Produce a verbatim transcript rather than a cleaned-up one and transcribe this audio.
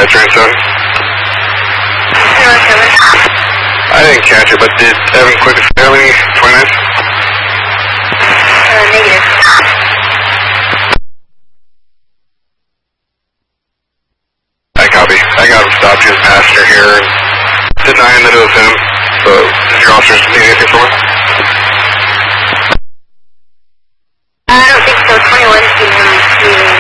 uh, train seven? zero seven. I didn't catch it, but did Evan quick fairly twenty-nine? Uh, negative. I copy. I got him stopped. He was a passenger here and denying that it was him. So, does your officers need anything from him? I don't think so. twenty-one's being leaving.